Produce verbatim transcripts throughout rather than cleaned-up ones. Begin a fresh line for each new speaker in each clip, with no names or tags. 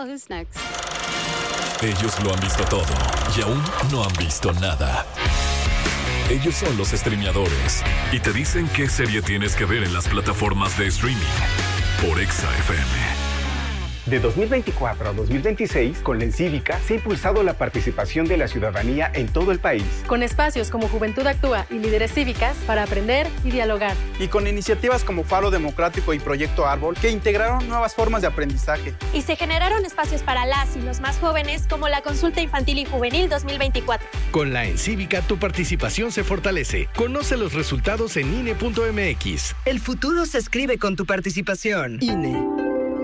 Well, who's next?
Ellos lo han visto todo y aún no han visto nada. Ellos son los streameadores y te dicen qué serie tienes que ver en las plataformas de streaming por Exa F M.
De dos mil veinticuatro a dos mil veintiséis, con la Encívica se ha impulsado la participación de la ciudadanía en todo el país.
Con espacios como Juventud Actúa y Líderes Cívicas para aprender y dialogar.
Y con iniciativas como Faro Democrático y Proyecto Árbol que integraron nuevas formas de aprendizaje.
Y se generaron espacios para las y los más jóvenes como la Consulta Infantil y Juvenil dos mil veinticuatro.
Con la Encívica tu participación se fortalece. Conoce los resultados en I N E punto M X.
El futuro se escribe con tu participación. I N E.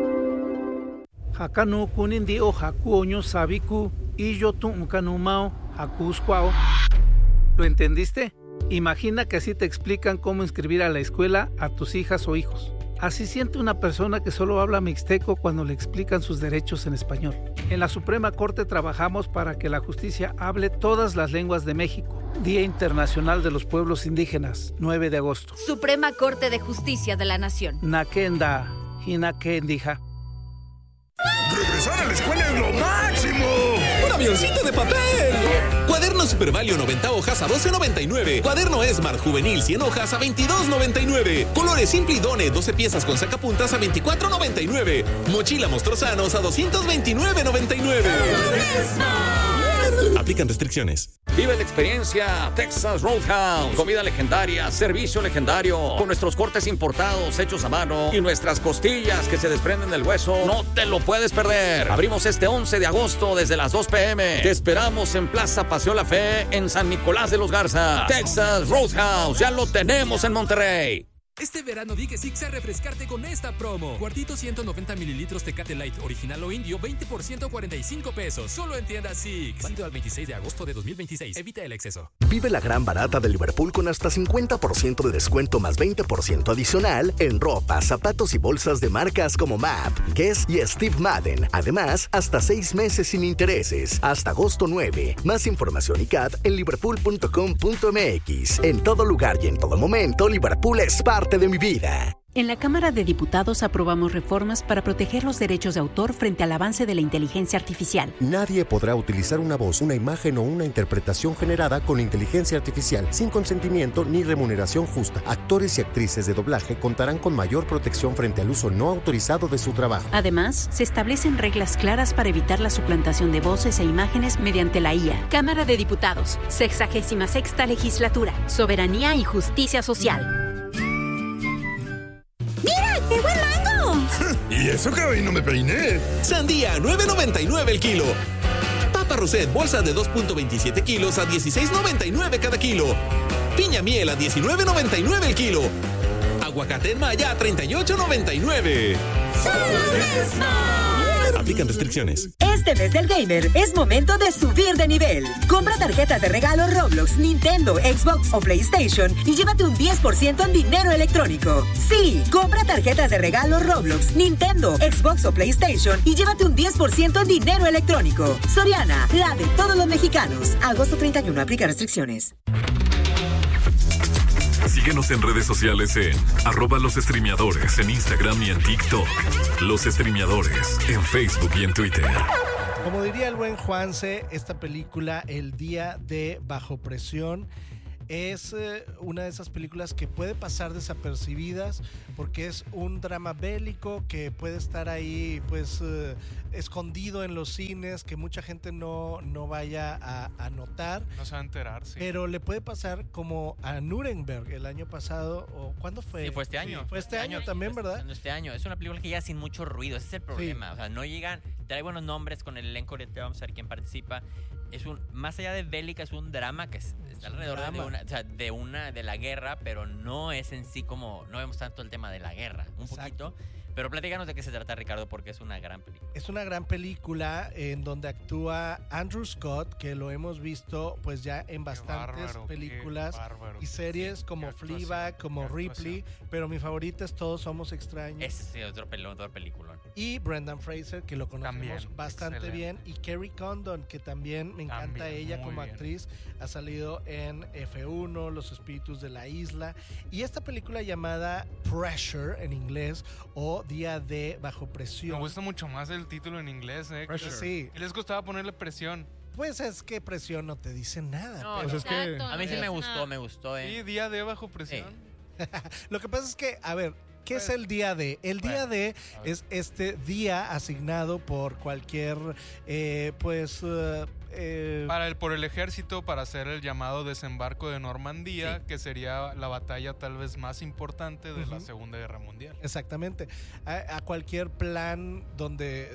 Hakanu kunindi o hakuoño sabiku y yo tu mao hakusquao. ¿Lo entendiste? Imagina que así te explican cómo inscribir a la escuela a tus hijas o hijos. Así siente una persona que solo habla mixteco cuando le explican sus derechos en español. En la Suprema Corte trabajamos para que la justicia hable todas las lenguas de México. Día Internacional de los Pueblos Indígenas, nueve de agosto.
Suprema Corte de Justicia de la Nación.
Nakenda, hinakendija.
¡Regresar a la escuela es lo máximo!
¡Un avioncito de papel! Cuaderno Super Valio noventa hojas a doce noventa y nueve. Cuaderno Smart Juvenil cien hojas a veintidós noventa y nueve. Colores Simple y Done doce piezas con sacapuntas a veinticuatro noventa y nueve. Mochila Monstruosanos a doscientos veintinueve noventa y nueve. Aplican restricciones.
Vive la experiencia Texas Roadhouse. Comida legendaria, servicio legendario, con nuestros cortes importados hechos a mano y nuestras costillas que se desprenden del hueso. No te lo puedes perder. Abrimos este once de agosto desde las dos p.m. Te esperamos en Plaza Paseo La Fe en San Nicolás de los Garza. Texas Roadhouse, ya lo tenemos en Monterrey.
Este verano di que Six a refrescarte con esta promo. Cuartito ciento noventa mililitros Tecate Light, original o indio, veinte por ciento, cuarenta y cinco pesos. Solo en tiendas Six. Válido al veintiséis de agosto de dos mil veintiséis. Evita el exceso.
Vive la gran barata de Liverpool con hasta cincuenta por ciento de descuento más veinte por ciento adicional en ropa, zapatos y bolsas de marcas como M A P, Guess y Steve Madden. Además, hasta seis meses sin intereses. Hasta agosto nueve. Más información y C A D en liverpool punto com punto m x. En todo lugar y en todo momento, Liverpool es parte de mi vida.
En la Cámara de Diputados aprobamos reformas para proteger los derechos de autor frente al avance de la inteligencia artificial.
Nadie podrá utilizar una voz, una imagen o una interpretación generada con inteligencia artificial sin consentimiento ni remuneración justa. Actores y actrices de doblaje contarán con mayor protección frente al uso no autorizado de su trabajo.
Además, se establecen reglas claras para evitar la suplantación de voces e imágenes mediante la I A. Cámara de Diputados, sexagésima sexta legislatura, soberanía y justicia social.
¡Mira, qué buen mango!
¿Y eso que hoy no me peiné?
Sandía, nueve noventa y nueve el kilo. Papa Roset, bolsa de dos punto veintisiete kilos a dieciséis noventa y nueve cada kilo. Piña miel a diecinueve noventa y nueve el kilo. Aguacate en Maya a treinta y ocho noventa y nueve. Aplican restricciones.
Este mes del gamer es momento de subir de nivel. Compra tarjetas de regalo Roblox, Nintendo, Xbox o PlayStation y llévate un diez por ciento en dinero electrónico. Sí, compra tarjetas de regalo Roblox, Nintendo, Xbox o PlayStation y llévate un diez por ciento en dinero electrónico. Soriana, la de todos los mexicanos. Agosto treinta y uno, aplica restricciones.
Síguenos en redes sociales en arroba los streameadores en Instagram y en TikTok. Los streameadores en Facebook y en Twitter.
Como diría el buen Juanse, esta película, El Día de Bajo Presión, es eh, una de esas películas que puede pasar desapercibidas porque es un drama bélico que puede estar ahí pues eh, escondido en los cines, que mucha gente no, no vaya a, a notar.
No se va a enterar, sí.
Pero le puede pasar como a Nuremberg el año pasado, o ¿cuándo fue?
Sí, fue este año.
Sí, fue este, este año, año también,
fue
¿verdad?
Este año. Es una película que llega sin mucho ruido, ese es el problema. Sí. O sea, no llegan, trae buenos nombres con el elenco, ahorita vamos a ver quién participa. Es un, más allá de bélica, es un drama que es, está alrededor de una, o sea, de una, de la guerra, pero no es en sí como, no vemos tanto el tema de la guerra, un Exacto. poquito. Pero platícanos de qué se trata, Ricardo, porque es una gran película.
Es una gran película en donde actúa Andrew Scott, que lo hemos visto pues ya en bastantes bárbaro, películas bárbaro, y series sí, como Fleabag, como Ripley, pero mi favorita es Todos Somos Extraños.
Ese sí, otro, pel- otro peliculón.
Y Brendan Fraser, que lo conocemos
también,
bastante
excelente.
bien, y Kerry Condon, que también me encanta también, ella como bien. actriz, ha salido en F uno, Los Espíritus de la Isla, y esta película llamada Pressure en inglés, o Día D Bajo Presión.
Me gusta mucho más el título en inglés, ¿eh?
Pressure. Sí.
¿Qué les costaba ponerle presión?
Pues es que presión no te dice nada.
No,
pero
no.
es que...
A mí sí me gustó, me gustó. Eh.
Sí, Día D Bajo Presión.
Sí.
Lo que pasa es que, a ver, ¿qué es el día D? El día D es este día asignado por cualquier, eh, pues... Uh, eh,
para el, por el ejército para hacer el llamado desembarco de Normandía, sí. que sería la batalla tal vez más importante de uh-huh. la Segunda Guerra Mundial.
Exactamente. A, a cualquier plan donde...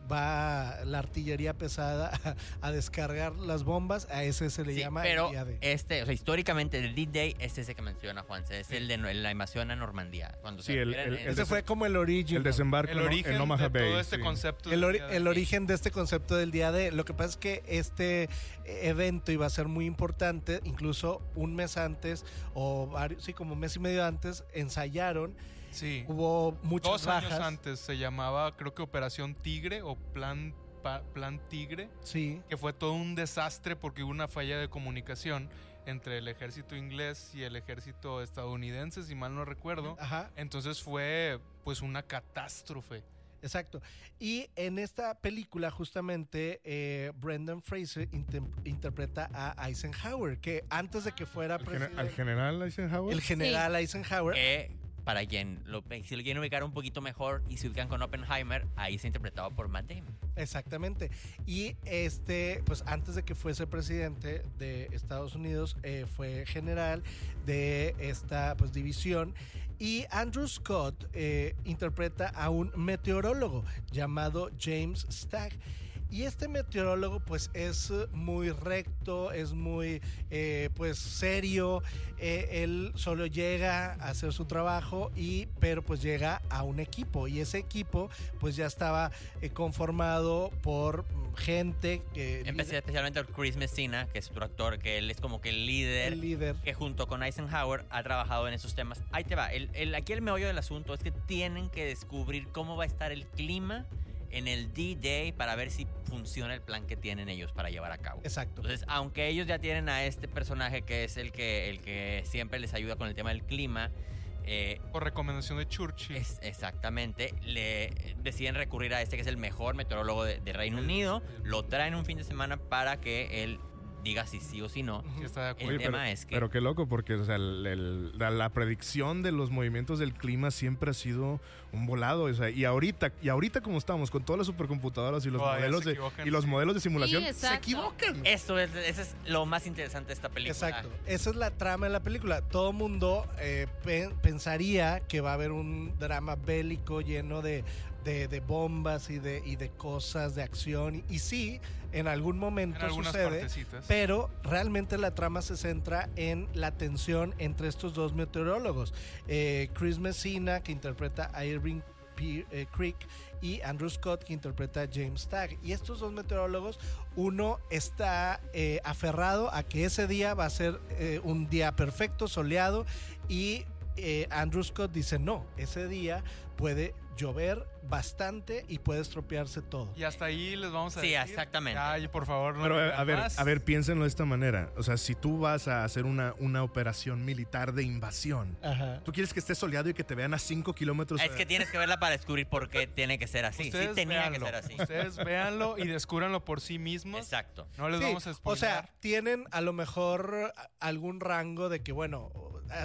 va la artillería pesada a, a descargar las bombas, a ese se le
sí,
llama
pero
el día D.
Este, o sea, históricamente el D-Day es ese que menciona Juanse, es sí. el de la invasión a Normandía. Cuando
sí,
se
el, el, ese fue como el origen.
El desembarco
el origen
en Omaha
de
Bay.
todo este sí. concepto.
El, ori el origen de este concepto del día D. Lo que pasa es que este evento iba a ser muy importante, incluso un mes antes, o varios, sí, como un mes y medio antes, ensayaron.
Sí.
Hubo muchas
Dos
bajas.
años antes se llamaba, creo que Operación Tigre o Plan, pa, Plan Tigre.
Sí.
Que fue todo un desastre porque hubo una falla de comunicación entre el ejército inglés y el ejército estadounidense, si mal no recuerdo.
Ajá.
Entonces fue pues una catástrofe.
Exacto. Y en esta película justamente eh, Brendan Fraser inter interpreta a Eisenhower, que antes de que fuera presidente...
¿Al general Eisenhower?
El general
sí.
Eisenhower.
Eh, para quien lo, si lo quieren ubicar un poquito mejor y se ubican con Oppenheimer, ahí se interpretado por Matt Damon.
Exactamente. Y este, pues antes de que fuese presidente de Estados Unidos, eh, fue general de esta pues división. Y Andrew Scott eh, interpreta a un meteorólogo llamado James Stagg. Y este meteorólogo pues es muy recto, es muy eh, pues serio, eh, él solo llega a hacer su trabajo, y pero pues llega a un equipo, y ese equipo pues ya estaba eh, conformado por gente que...
Empecé especialmente por Chris Messina, que es otro actor, que él es como que el líder,
el líder
que junto con Eisenhower ha trabajado en esos temas. Ahí te va, el, el, aquí el meollo del asunto es que tienen que descubrir cómo va a estar el clima en el D-Day para ver si funciona el plan que tienen ellos para llevar a cabo.
Exacto.
Entonces, aunque ellos ya tienen a este personaje que es el que, el que siempre les ayuda con el tema del clima, eh,
por recomendación de Churchill.
Es, exactamente. Le deciden recurrir a este que es el mejor meteorólogo de, de Reino Unido. Lo traen un fin de semana para que él diga si sí o si no.
Sí, está de acuerdo.
El
Oye,
tema
pero,
es que...
Pero qué loco, porque o sea, el, el, la, la predicción de los movimientos del clima siempre ha sido un volado. O sea, y ahorita, y ahorita como estamos, con todas las supercomputadoras y los,
oh,
modelos, de, y los modelos de simulación,
sí,
se equivocan.
Eso es, eso es lo más interesante de esta película.
Exacto. Esa es la trama de la película. Todo mundo eh, pe pensaría que va a haber un drama bélico lleno de... De, de bombas y de, y de cosas de acción, y, y sí, en algún momento
en
sucede, pero realmente la trama se centra en la tensión entre estos dos meteorólogos, eh, Chris Messina, que interpreta a Irving P eh, Creek, y Andrew Scott, que interpreta a James Stagg. Y estos dos meteorólogos, uno está eh, aferrado a que ese día va a ser eh, un día perfecto, soleado, y eh, Andrew Scott dice no, ese día puede llover bastante y puede estropearse todo.
Y hasta ahí les vamos a
sí,
decir.
Sí, exactamente.
Ay, por favor, no.
Pero a, a ver,
más.
a ver, piénsenlo de esta manera. O sea, si tú vas a hacer una, una operación militar de invasión,
ajá,
tú quieres que esté soleado y que te vean a cinco kilómetros.
Es que tienes que verla para descubrir por qué tiene que ser así.
Ustedes
sí tenía
véanlo,
que ser así.
Ustedes véanlo y descúbranlo por sí mismos.
Exacto.
No les
sí,
vamos a spoiler.
O sea, tienen a lo mejor algún rango de que, bueno,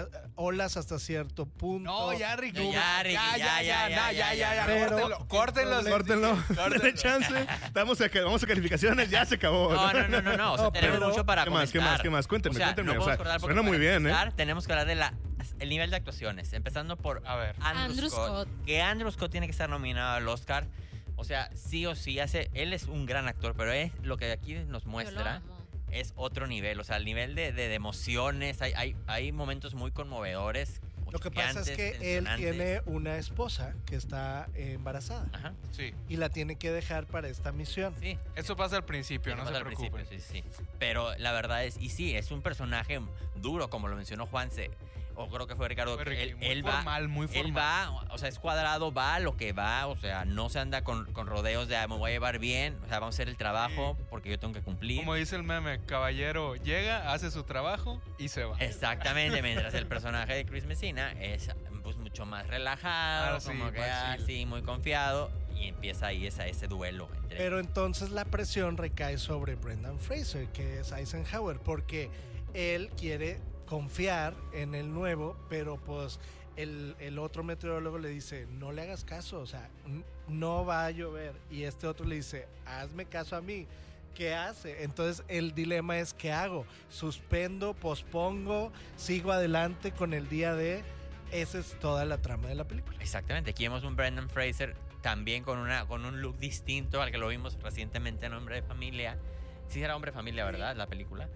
olas hasta cierto punto.
No, ya, Ricky.
Ya, Ricky, ya, ya, ya, ya, ya, ya, ya.
Pero, córtenlo,
córtenlo. Denle chance. Vamos a, vamos a calificaciones, ya se acabó.
No, no, no, no, no. O sea,
No,
tenemos
pero-
mucho para
¿Qué más, qué más, qué más? Cuéntenme,
o sea,
cuéntenme.
No
O sea,
podemos cortar porque
suena muy
para
bien, ¿eh?
empezar, Tenemos que hablar de la el nivel de actuaciones, empezando por
A ver.
Andrew,
Andrew
Scott,
Scott.
que Andrew Scott tiene que estar nominado al Oscar. O sea, sí o sí hace, él es un gran actor, pero es lo que aquí nos muestra es otro nivel, o sea, el nivel de, de, de emociones, hay, hay, hay momentos muy conmovedores.
Lo que pasa es que él tiene una esposa que está eh, embarazada.
Ajá.
Sí.
Y la tiene que dejar para esta misión.
Sí.
Eso pasa al principio,
Eso
no
pasa
se
al
preocupen.
principio, sí, sí. Pero la verdad es, y sí, es un personaje duro, como lo mencionó Juanse, o creo que fue Ricardo.
Fue Ricky,
él,
muy
él
formal,
va,
muy
Él
formal.
va, o sea, es cuadrado, va a lo que va, o sea, no se anda con, con rodeos de "Ah, me voy a llevar bien, o sea, vamos a hacer el trabajo
Sí.
porque yo tengo que cumplir.
Como dice el meme, caballero llega, hace su trabajo y se va.
Exactamente, mientras el personaje de Chris Messina es pues mucho mucho más relajado,
Ah, sí,
como que
más
así,
chill.
muy confiado, y empieza ahí esa, ese duelo entre
Pero entonces la presión recae sobre Brendan Fraser, que es Eisenhower, porque él quiere confiar en el nuevo, pero pues el, el otro meteorólogo le dice, no le hagas caso, o sea, n- no va a llover. Y este otro le dice, hazme caso a mí. ¿Qué hace? Entonces el dilema es, ¿qué hago? ¿Suspendo, pospongo, sigo adelante con el día de...? Esa es toda la trama de la película.
Exactamente, aquí vemos un Brendan Fraser también con, una, con un look distinto al que lo vimos recientemente en Hombre de Familia. Sí era Hombre de Familia, ¿verdad? La película.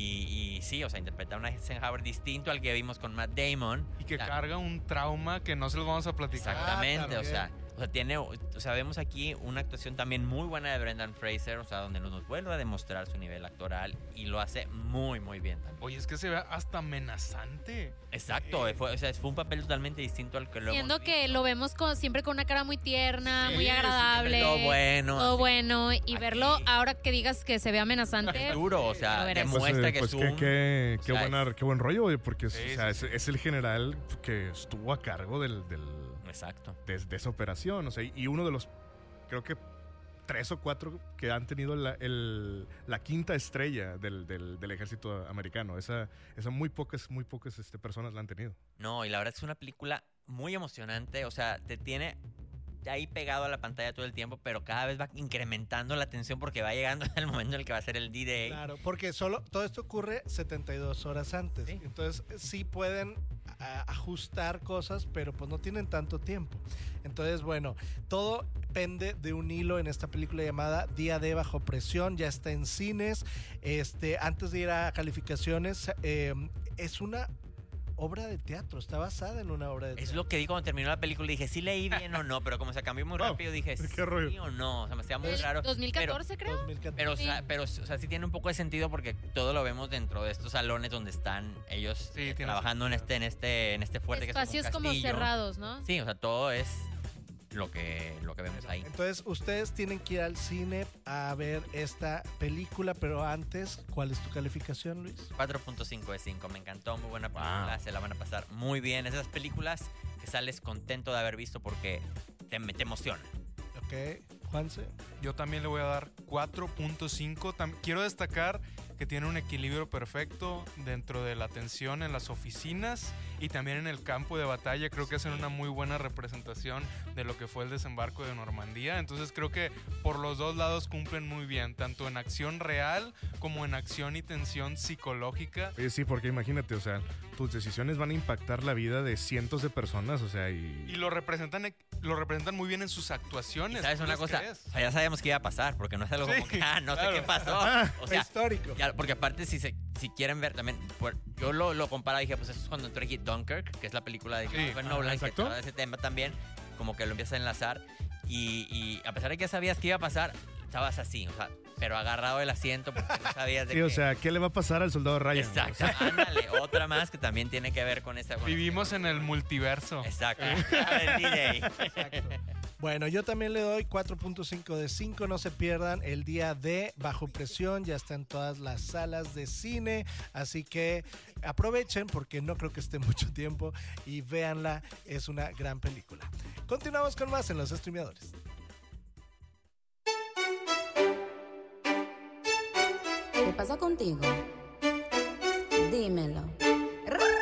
Y, y sí, o sea, interpreta a un Eisenhower distinto al que vimos con Matt Damon.
Y que
La-
carga un trauma que no se los vamos a platicar.
Exactamente, o sea, o sea, tiene, o sea, vemos aquí una actuación también muy buena de Brendan Fraser, o sea, donde nos vuelve a demostrar su nivel actoral y lo hace muy, muy bien también.
Oye, es que se ve hasta amenazante.
Exacto, fue, o sea, fue un papel totalmente distinto al que lo
Siendo
hemos
que lo vemos con, siempre con una cara muy tierna,
Sí,
muy
sí,
agradable.
todo bueno,
Todo
así.
bueno. Y verlo ahora que digas que se ve amenazante.
Es duro, o sea,
lo verás.
demuestra
eh,
que
pues
es
qué,
un...
qué- qué
o sea,
buena- qué buen rollo, güey, porque es,
Sí,
o sea,
sí,
es, es el general que estuvo a cargo del, del
Exacto.
de, de esa operación, o sea, y uno de los, creo que tres o cuatro que han tenido la, el- la quinta estrella del, del- del ejército americano. Esa, esa muy pocas, muy pocas este, personas la han tenido.
No, y la verdad es una película muy emocionante, o sea, te tiene ahí pegado a la pantalla todo el tiempo, pero cada vez va incrementando la tensión porque va llegando el momento en el que va a ser el D-Day.
Claro, porque solo todo esto ocurre setenta y dos horas antes.
Sí.
Entonces sí pueden a- ajustar cosas, pero pues no tienen tanto tiempo. Entonces, bueno, todo pende de un hilo en esta película llamada Día D bajo presión. Ya está en cines. Este, antes de ir a calificaciones, eh, es una obra de teatro, está basada en una obra de teatro.
Es lo que di cuando terminó la película, dije, sí leí bien o no, pero como se cambió muy
Wow,
rápido, dije,
¿qué
sí
rollo?
o no, o sea, me hacía muy
¿El
raro.
dos mil catorce,
pero,
creo?
dos mil catorce.
Pero, o
Sí.
sea, pero, o sea, sí tiene un poco de sentido porque todo lo vemos dentro de estos salones donde están ellos
Sí,
eh,
tiene
trabajando en este, en este, en este fuerte
Espacios
que es un
como
castillo.
cerrados, ¿no?
Sí, o sea, todo es lo que, lo que vemos ahí.
Entonces, ustedes tienen que ir al cine a ver esta película, pero antes, ¿cuál es tu calificación, Luis?
cuatro punto cinco de cinco, me encantó, muy buena película, se la van a pasar muy bien. Esas películas que sales contento de haber visto porque te, te emocionan.
Ok, Juanse.
Yo también le voy a dar cuatro punto cinco. Tam- Quiero destacar que tiene un equilibrio perfecto dentro de la tensión en las oficinas y también en el campo de batalla. Creo que hacen una muy buena representación de lo que fue el desembarco de Normandía. Entonces creo que por los dos lados cumplen muy bien, tanto en acción real como en acción y tensión psicológica.
Oye, sí, porque imagínate, o sea, tus decisiones van a impactar la vida de cientos de personas, o sea, y...
Y lo representan, lo representan muy bien en sus actuaciones.
¿Y sabes
¿tú
una
les
cosa?
crees?
O sea, ya sabíamos que iba a pasar, porque no es algo
Sí,
como que, ah, no
claro.
sé qué pasó.
Ah,
O sea,
histórico.
ya, porque aparte, si se, si quieren ver también, por- yo lo, lo comparaba y dije, pues eso es cuando entró aquí Dunkirk, que es la película de
Sí,
Christopher
ah,
Nolan, que
exacto.
trata ese tema también, como que lo empieza a enlazar. Y, y a pesar de que ya sabías que iba a pasar, estabas así, o sea, pero agarrado del asiento porque no sabías de
Sí,
qué.
o sea, ¿qué le va a pasar al soldado Ryan?
Exacto, ándale, otra más que también tiene que ver con esa. con-
Vivimos en el multiverso.
Exacto. El D-Day.
Exacto. Bueno, yo también le doy cuatro punto cinco de cinco. No se pierdan el día de Bajo Presión. Ya está en todas las salas de cine. Así que aprovechen porque no creo que esté mucho tiempo y véanla. Es una gran película. Continuamos con más en los streameadores.
¿Qué pasa contigo? Dímelo.